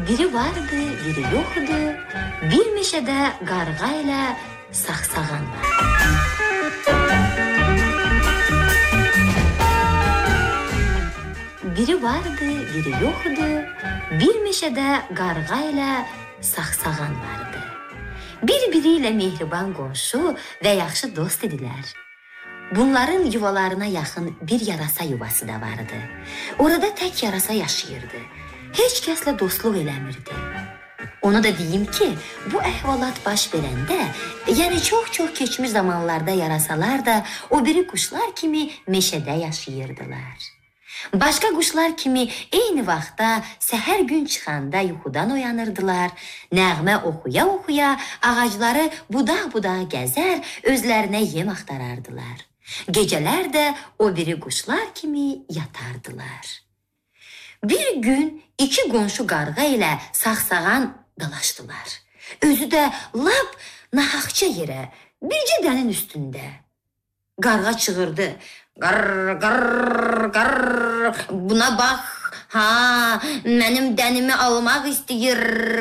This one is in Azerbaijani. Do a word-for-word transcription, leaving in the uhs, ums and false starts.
Biri vardı, biri yoktu. Bir meşede qarğayla saxsağan var. Biri vardı, biri yoktu. Bir meşede qarğayla saxsağan vardı. Bir-biriyle mehriban qonşu və yaxşı dost idilər. Bunların yuvalarına yaxın bir yarasa yuvası da vardı. Orada tək yarasa yaşayırdı. Heç kəslə dostluq eləmirdi. Onu da deyim ki, bu əhvalat baş verəndə, yəni çox-çox keçmiş zamanlarda yarasalar da o biri quşlar kimi meşədə yaşayırdılar. Başqa quşlar kimi eyni vaxtda səhər gün çıxanda yuxudan oyanırdılar, nəğmə oxuya-oxuya ağacları budaq-budaq gəzər, özlərinə yem axtarardılar. Gecələr də o biri quşlar kimi yatardılar. Bir gün iki qonşu qarğa ilə saxsağan dalaşdılar. Özü də lap naxaqça yerə, bircə dənin üstündə. Qarğa çığırdı. Qarr, qarr, qarr, buna bax, ha, mənim dənimi almaq istəyir.